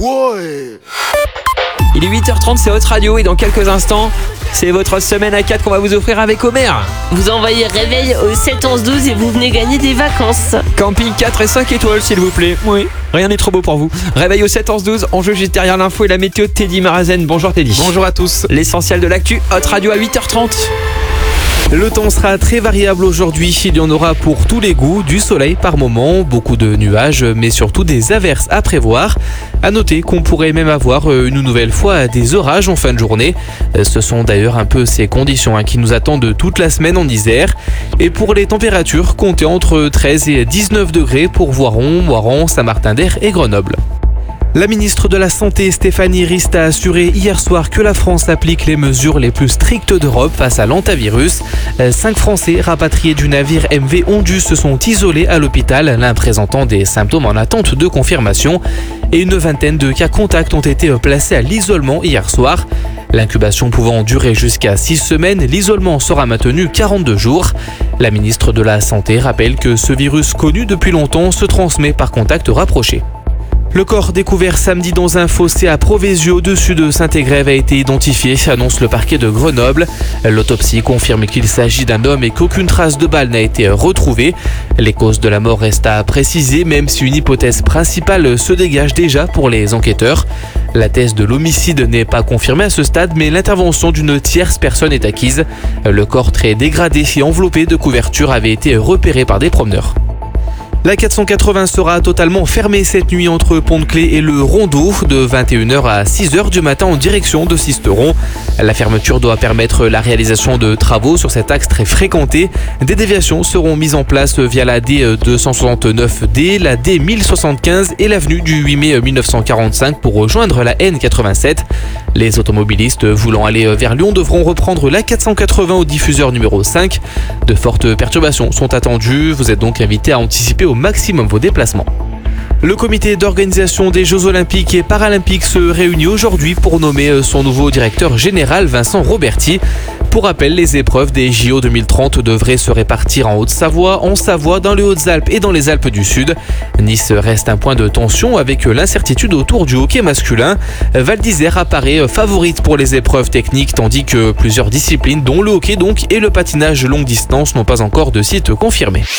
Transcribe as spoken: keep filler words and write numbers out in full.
boy. Il est huit heures trente, c'est votre radio et dans quelques instants, c'est votre semaine à quatre qu'on va vous offrir avec Homer. Vous envoyez réveil au sept onze douze et vous venez gagner des vacances. Camping quatre et cinq étoiles s'il vous plaît. Oui, rien n'est trop beau pour vous. Réveil au sept onze douze, en jeu juste derrière l'info et la météo de Teddy Marazen. Bonjour Teddy. Bonjour à tous. L'essentiel de l'actu, Hot Radio à huit heures trente. Le temps sera très variable aujourd'hui, il y en aura pour tous les goûts, du soleil par moment, beaucoup de nuages, mais surtout des averses à prévoir. À noter qu'on pourrait même avoir une nouvelle fois des orages en fin de journée. Ce sont d'ailleurs un peu ces conditions hein, qui nous attendent toute la semaine en Isère. Et pour les températures, comptez entre treize et dix-neuf degrés pour Voiron, Moiran, Saint-Martin-d'Air et Grenoble. La ministre de la Santé, Stéphanie Rist, a assuré hier soir que la France applique les mesures les plus strictes d'Europe face à l'hantavirus. Cinq Français rapatriés du navire M V Ondus se sont isolés à l'hôpital, l'un présentant des symptômes en attente de confirmation. Et une vingtaine de cas contacts ont été placés à l'isolement hier soir. L'incubation pouvant durer jusqu'à six semaines, l'isolement sera maintenu quarante-deux jours. La ministre de la Santé rappelle que ce virus connu depuis longtemps se transmet par contact rapproché. Le corps découvert samedi dans un fossé à Provésio au-dessus de Saint-Égrève a été identifié, annonce le parquet de Grenoble. L'autopsie confirme qu'il s'agit d'un homme et qu'aucune trace de balle n'a été retrouvée. Les causes de la mort restent à préciser, même si une hypothèse principale se dégage déjà pour les enquêteurs. La thèse de l'homicide n'est pas confirmée à ce stade, mais l'intervention d'une tierce personne est acquise. Le corps très dégradé et enveloppé de couverture avait été repéré par des promeneurs. La quatre cent quatre-vingts sera totalement fermée cette nuit entre Pont-de-Clé et le Rondeau de vingt et une heures à six heures du matin en direction de Sisteron. La fermeture doit permettre la réalisation de travaux sur cet axe très fréquenté. Des déviations seront mises en place via la D deux cent soixante-neuf D, la D mille soixante-quinze et l'avenue du huit mai mille neuf cent quarante-cinq pour rejoindre la N quatre-vingt-sept. Les automobilistes voulant aller vers Lyon devront reprendre la quatre cent quatre-vingts au diffuseur numéro cinq. De fortes perturbations sont attendues. Vous êtes donc invité à anticiper au maximum vos déplacements. Le comité d'organisation des Jeux Olympiques et Paralympiques se réunit aujourd'hui pour nommer son nouveau directeur général Vincent Roberti. Pour rappel, les épreuves des J O deux mille trente devraient se répartir en Haute-Savoie, en Savoie, dans les Hautes-Alpes et dans les Alpes du Sud. Nice reste un point de tension avec l'incertitude autour du hockey masculin. Val d'Isère apparaît favorite pour les épreuves techniques, tandis que plusieurs disciplines, dont le hockey donc et le patinage longue distance, n'ont pas encore de site confirmé.